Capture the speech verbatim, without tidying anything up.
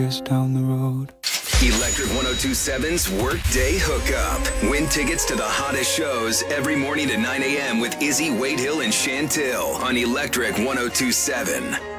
years down the road. Electric one oh two point seven's Workday Hookup. Win tickets to the hottest shows every morning at nine a.m. with Izzy, Wade Hill, and Chantil on Electric one oh two point seven.